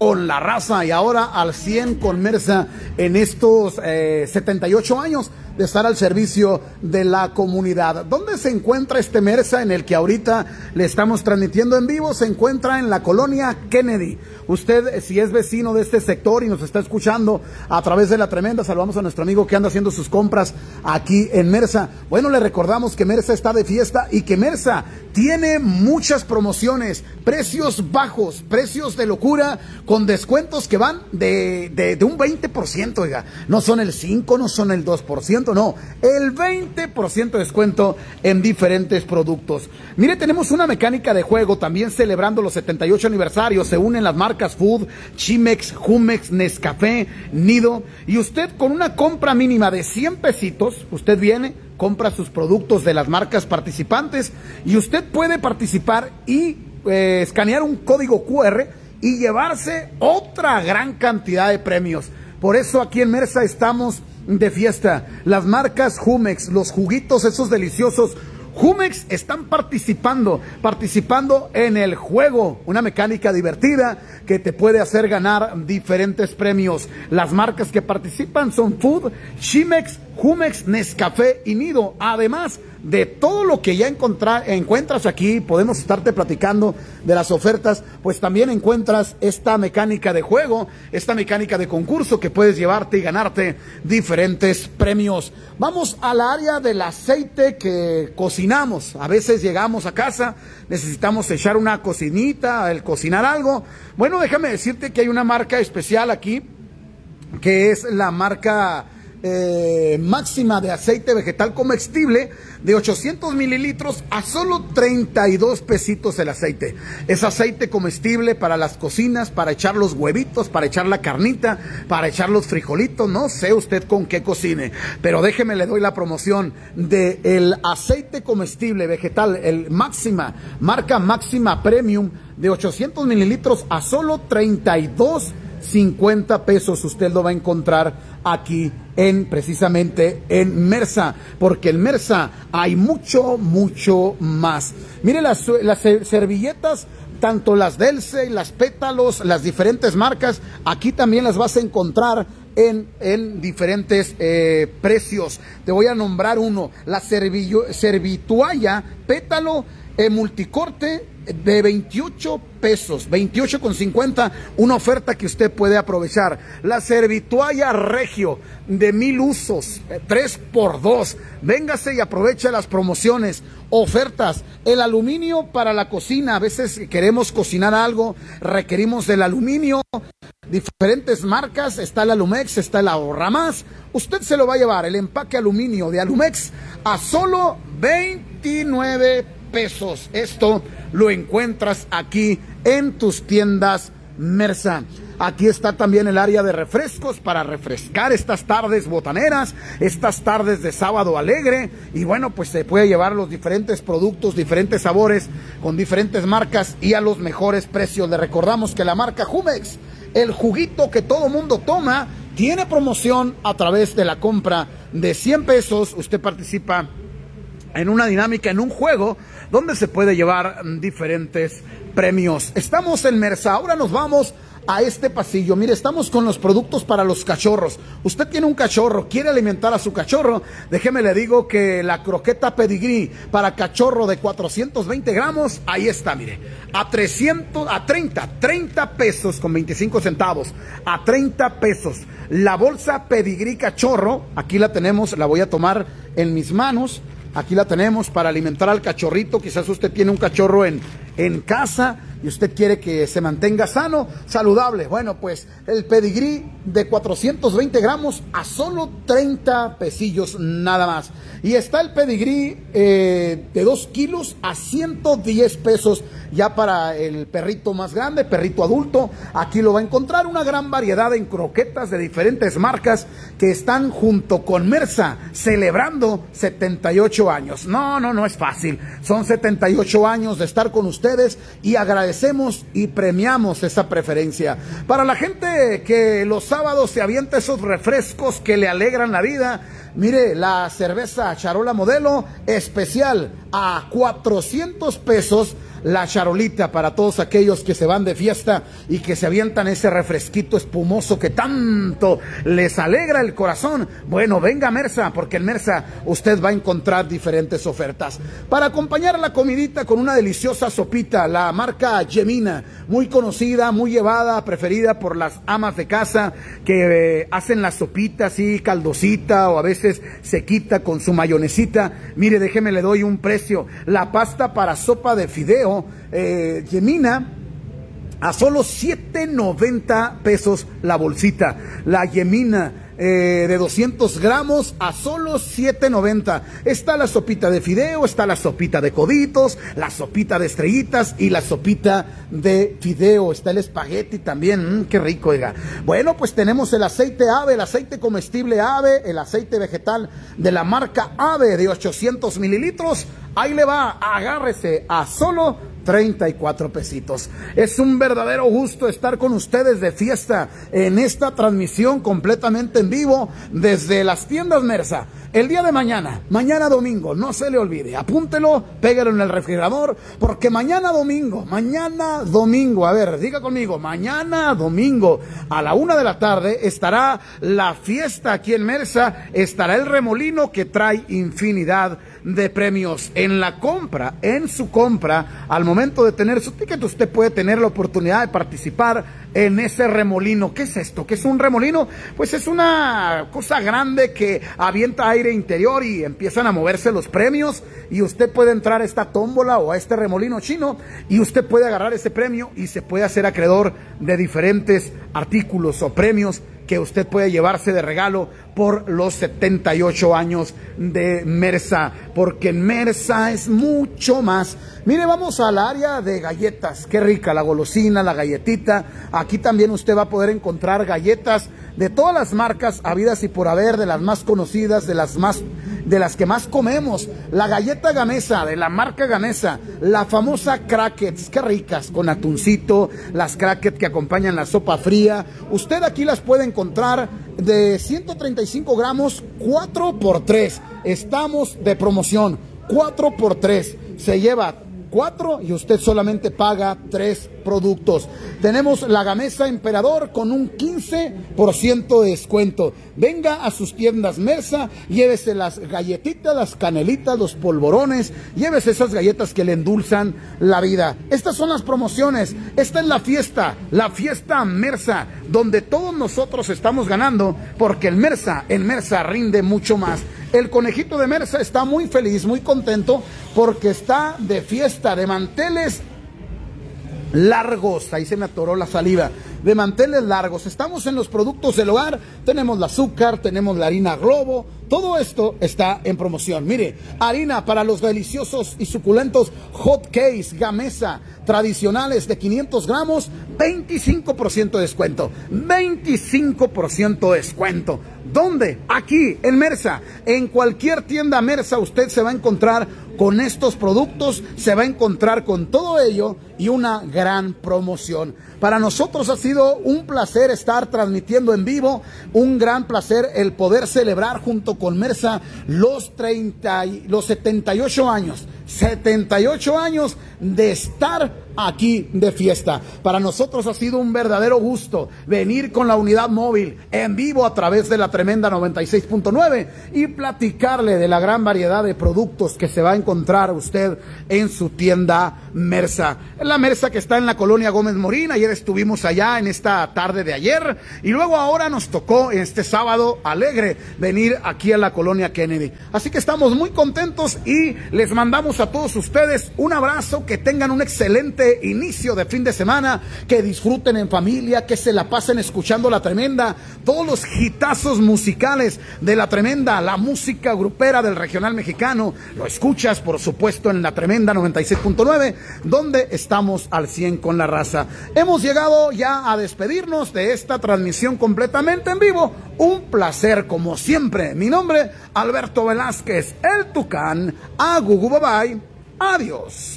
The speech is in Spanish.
con la raza y ahora al 100 con Mersa en estos 78 años de estar al servicio de la comunidad. ¿Dónde se encuentra este Mersa en el que ahorita le estamos transmitiendo en vivo? Se encuentra en la colonia Kennedy. Usted, si es vecino de este sector y nos está escuchando a través de La Tremenda, saludamos a nuestro amigo que anda haciendo sus compras aquí en Mersa. Bueno, le recordamos que Mersa está de fiesta y que Mersa tiene muchas promociones, precios bajos, precios de locura, con descuentos que van de un 20%, oiga. No son el 5, no son el 2%, no, el 20% de descuento en diferentes productos. Mire, tenemos una mecánica de juego también celebrando los 78 aniversarios. Se unen las marcas Food, Chimex, Jumex, Nescafé, Nido. Y usted con una compra mínima de 100 pesitos, usted viene, compra sus productos de las marcas participantes y usted puede participar y escanear un código QR y llevarse otra gran cantidad de premios. Por eso aquí en Mersa estamos de fiesta. Las marcas Jumex, los juguitos esos deliciosos Jumex están participando en el juego, una mecánica divertida que te puede hacer ganar diferentes premios. Las marcas que participan son Food, Chimex, Jumex, Nescafé y Nido. Además de todo lo que ya encuentras aquí, podemos estarte platicando de las ofertas, pues también encuentras esta mecánica de juego, esta mecánica de concurso que puedes llevarte y ganarte diferentes premios. Vamos al área del aceite que cocinamos. A veces llegamos a casa, necesitamos echar una cocinita, el cocinar algo. Bueno, déjame decirte que hay una marca especial aquí, que es la marca máxima de aceite vegetal comestible de 800 mililitros a solo 32 pesitos el aceite. Es aceite comestible para las cocinas, para echar los huevitos, para echar la carnita, para echar los frijolitos. No sé usted con qué cocine, pero déjeme le doy la promoción de el aceite comestible vegetal, el máxima, marca máxima premium de 800 mililitros a solo 32.50 pesos. Usted lo va a encontrar aquí precisamente en Mersa, porque en Mersa hay mucho más. Mire las servilletas, tanto las Delce, las Pétalos, las diferentes marcas, aquí también las vas a encontrar en diferentes precios. Te voy a nombrar uno, la Servitualla Pétalo multicorte de 28 pesos, 28.50, una oferta que usted puede aprovechar. La Servitualla Regio de 1000 usos, 3x2. Véngase y aproveche las promociones, ofertas. El aluminio para la cocina, a veces queremos cocinar algo, requerimos del aluminio. Diferentes marcas, está el Alumex, está el Ahorramás. Usted se lo va a llevar, el empaque aluminio de Alumex, a solo 29 pesos. Esto lo encuentras aquí en tus tiendas Mersa. Aquí está también el área de refrescos para refrescar estas tardes botaneras, estas tardes de sábado alegre. Y bueno, pues se puede llevar los diferentes productos, diferentes sabores, con diferentes marcas y a los mejores precios. Le recordamos que la marca Jumex, el juguito que todo mundo toma, tiene promoción a través de la compra de 100 pesos. Usted participa en una dinámica, en un juego, donde se puede llevar diferentes premios. Estamos en Mersa, ahora nos vamos a este pasillo. Mire, estamos con los productos para los cachorros. Usted tiene un cachorro, quiere alimentar a su cachorro, déjeme le digo que la croqueta Pedigree para cachorro de 420 gramos, ahí está, mire, a 30 pesos con 25 centavos, a 30 pesos. La bolsa Pedigree cachorro, aquí la tenemos, la voy a tomar en mis manos. Aquí la tenemos para alimentar al cachorrito. Quizás usted tiene un cachorro en casa y usted quiere que se mantenga sano, saludable. Bueno, pues el Pedigree de 420 gramos a solo 30 pesillos nada más. Y está el Pedigree de 2 kilos a 110 pesos ya para el perrito más grande, perrito adulto. Aquí lo va a encontrar una gran variedad en croquetas de diferentes marcas que están junto con Mersa celebrando 78 años. No es fácil. Son 78 años de estar con ustedes y agradecemos y premiamos esa preferencia. Para la gente que los sábados se avienta esos refrescos que le alegran la vida, mire, la cerveza Charola Modelo especial a 400 pesos la charolita para todos aquellos que se van de fiesta y que se avientan ese refresquito espumoso que tanto les alegra el corazón. Bueno, venga a Mersa, porque en Mersa usted va a encontrar diferentes ofertas. Para acompañar la comidita con una deliciosa sopita, la marca Yemina, muy conocida, muy llevada, preferida por las amas de casa que hacen la sopita así caldosita o a veces sequita con su mayonesita. Mire, déjeme le doy un precio. La pasta para sopa de fideo Yemina a solo 7.90 pesos la bolsita. La Yemina de 200 gramos a solo 7.90. Está la sopita de fideo, está la sopita de coditos, la sopita de estrellitas y la sopita de fideo. Está el espagueti también, qué rico, oiga. Bueno, pues tenemos el aceite Ave, el aceite comestible Ave, el aceite vegetal de la marca Ave de 800 mililitros. Ahí le va, agárrese a solo 34 pesitos. Es un verdadero gusto estar con ustedes de fiesta en esta transmisión completamente en vivo desde las tiendas Mersa. El día de mañana domingo, no se le olvide, apúntelo, pégalo en el refrigerador, porque mañana domingo, a ver, diga conmigo, mañana domingo a la 1 de la tarde estará la fiesta aquí en Mersa, estará el remolino que trae infinidad de premios. En la compra, en su compra, al momento de tener su ticket, usted puede tener la oportunidad de participar en ese remolino. ¿Qué es esto? ¿Qué es un remolino? Pues es una cosa grande que avienta aire interior y empiezan a moverse los premios y usted puede entrar a esta tómbola o a este remolino chino y usted puede agarrar ese premio y se puede hacer acreedor de diferentes artículos o premios que usted puede llevarse de regalo por los 78 años de Mersa, porque en Mersa es mucho más. Mire, vamos al área de galletas, qué rica la golosina, la galletita. Aquí también usted va a poder encontrar galletas de todas las marcas habidas y por haber, de las más conocidas, de las que más comemos. La galleta Gamesa, de la marca Gamesa, la famosa Crackets, qué ricas, con atuncito, las Crackets que acompañan la sopa fría. Usted aquí las puede encontrar de 135 gramos, 4x3. Estamos de promoción, 4x3. Se lleva 4 y usted solamente paga 3 productos. Tenemos la Gamesa Emperador con un 15% de descuento. Venga a sus tiendas Mersa, llévese las galletitas, las canelitas, los polvorones, llévese esas galletas que le endulzan la vida. Estas son las promociones, esta es la fiesta Mersa, donde todos nosotros estamos ganando, porque en Mersa rinde mucho más. El conejito de Mersa está muy feliz, muy contento, porque está de fiesta, de manteles largos. Ahí se me atoró la saliva. De manteles largos. Estamos en los productos del hogar. Tenemos el azúcar, tenemos la harina Globo. Todo esto está en promoción. Mire, harina para los deliciosos y suculentos hot cakes Gamesa tradicionales de 500 gramos, 25% de descuento. 25% de descuento. ¿Dónde? Aquí, en Mersa. En cualquier tienda Mersa usted se va a encontrar con estos productos, se va a encontrar con todo ello y una gran promoción. Para nosotros ha sido un placer estar transmitiendo en vivo, un gran placer el poder celebrar junto con Mersa los 78 años. 78 años de estar aquí de fiesta. Para nosotros ha sido un verdadero gusto venir con la unidad móvil en vivo a través de la tremenda 96.9 y platicarle de la gran variedad de productos que se va a encontrar usted en su tienda Mersa. La Mersa que está en la colonia Gómez Morín. Ayer estuvimos allá en esta tarde de ayer y luego ahora nos tocó este sábado alegre venir aquí a la colonia Kennedy. Así que estamos muy contentos y les mandamos a todos ustedes un abrazo, que tengan un excelente inicio de fin de semana, que disfruten en familia, que se la pasen escuchando la tremenda, todos los hitazos musicales de la tremenda, la música grupera del regional mexicano, lo escuchas por supuesto en la tremenda 96.9, donde estamos al 100 con la raza. Hemos llegado ya a despedirnos de esta transmisión completamente en vivo. Un placer como siempre. Mi nombre, Alberto Velázquez, el Tucán. Agugu, bye bye. Adiós.